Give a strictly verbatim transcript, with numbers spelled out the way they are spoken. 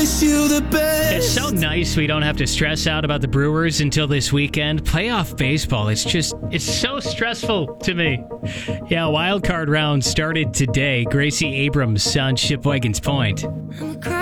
wish you the best. It's so nice we don't have to stress out about the Brewers until this weekend. Playoff baseball, it's just, it's so stressful to me. Yeah, wild card round started today. Gracie Abrams on Shipwagon's Point.